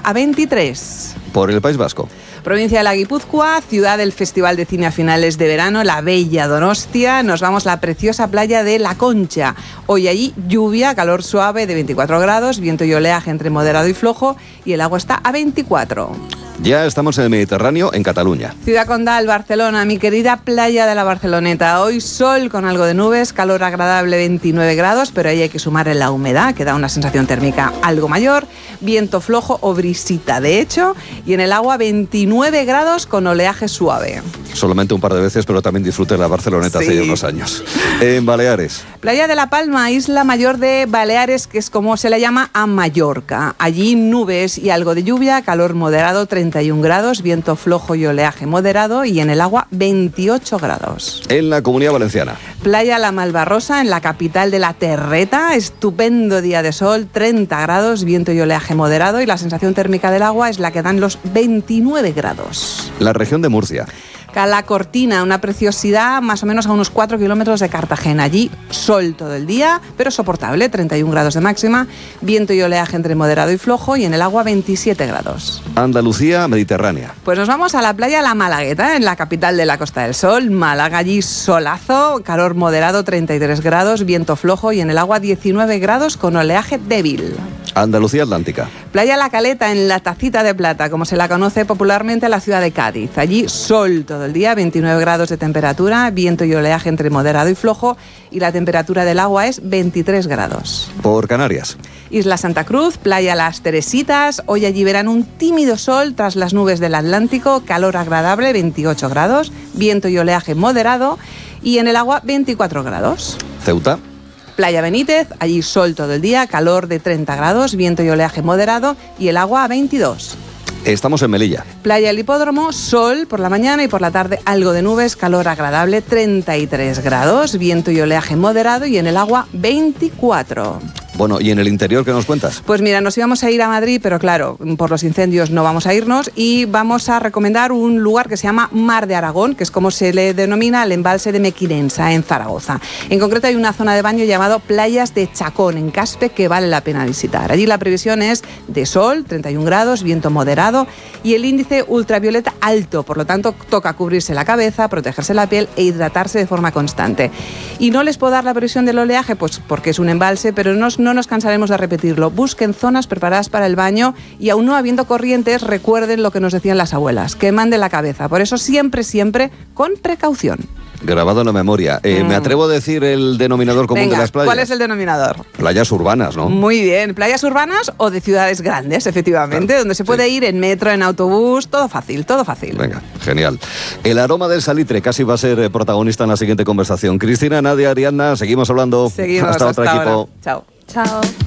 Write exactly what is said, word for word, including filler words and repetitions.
a veintitrés. Por el País Vasco. Provincia de la Guipúzcoa, ciudad del Festival de Cine a finales de verano, la bella Donostia. Nos vamos a la preciosa playa de La Concha. Hoy allí lluvia, calor suave de veinticuatro grados, viento y oleaje entre moderado y flojo y el agua está a veinticuatro. Ya estamos en el Mediterráneo, en Cataluña. Ciudad Condal, Barcelona, mi querida playa de la Barceloneta. Hoy sol con algo de nubes, calor agradable veintinueve grados, pero ahí hay que sumar la humedad, que da una sensación térmica algo mayor, viento flojo o brisita de hecho, y en el agua veintinueve grados con oleaje suave. Solamente un par de veces, pero también disfruté la Barceloneta Sí. hace ya unos años. En Baleares. Playa de La Palma, isla mayor de Baleares, que es como se le llama a Mallorca. Allí nubes y algo de lluvia, calor moderado treinta y un grados, viento flojo y oleaje moderado y en el agua veintiocho grados. En la Comunidad Valenciana. Playa La Malvarrosa, en la capital de la Terreta, estupendo día de sol, treinta grados, viento y oleaje moderado y la sensación térmica del agua es la que dan los veintinueve grados. La región de Murcia. Cala Cortina, una preciosidad más o menos a unos cuatro kilómetros de Cartagena. Allí sol todo el día, pero soportable, treinta y un grados de máxima, viento y oleaje entre moderado y flojo y en el agua veintisiete grados. Andalucía Mediterránea. Pues nos vamos a la playa La Malagueta, en la capital de la Costa del Sol. Málaga, allí solazo, calor moderado treinta y tres grados, viento flojo y en el agua diecinueve grados con oleaje débil. Andalucía Atlántica. Playa La Caleta, en la Tacita de Plata, como se la conoce popularmente la ciudad de Cádiz. Allí sol todo el día, veintinueve grados de temperatura, viento y oleaje entre moderado y flojo y la temperatura del agua es veintitrés grados. Por Canarias. Isla Santa Cruz, playa Las Teresitas, hoy allí verán un tímido sol tras las nubes del Atlántico, calor agradable, veintiocho grados, viento y oleaje moderado y en el agua veinticuatro grados. Ceuta. Playa Benítez, allí sol todo el día, calor de treinta grados, viento y oleaje moderado y el agua a veintidós. Estamos en Melilla. Playa El Hipódromo, sol por la mañana y por la tarde algo de nubes, calor agradable, treinta y tres grados, viento y oleaje moderado y en el agua veinticuatro. Bueno, ¿y en el interior qué nos cuentas? Pues mira, nos íbamos a ir a Madrid, pero claro, por los incendios no vamos a irnos y vamos a recomendar un lugar que se llama Mar de Aragón, que es como se le denomina el embalse de Mequinensa, en Zaragoza. En concreto hay una zona de baño llamado Playas de Chacón, en Caspe, que vale la pena visitar. Allí la previsión es de sol, treinta y un grados, viento moderado y el índice ultravioleta alto, por lo tanto toca cubrirse la cabeza, protegerse la piel e hidratarse de forma constante. Y no les puedo dar la previsión del oleaje, pues porque es un embalse, pero no, no nos cansaremos de repetirlo. Busquen zonas preparadas para el baño y aún no habiendo corrientes, recuerden lo que nos decían las abuelas, queman de la cabeza. Por eso siempre, siempre con precaución. Grabado en la memoria. Eh, mm. Me atrevo a decir el denominador común Venga, de las playas. ¿cuál es el denominador? Playas urbanas, ¿no? Muy bien, playas urbanas o de ciudades grandes, efectivamente, claro, donde se puede sí. ir en metro, en autobús, todo fácil, todo fácil. Venga, genial. El aroma del salitre casi va a ser protagonista en la siguiente conversación. Cristina, Nadia, Ariadna, seguimos hablando. Seguimos, hasta, hasta otro ahora. equipo. Chao. Chao.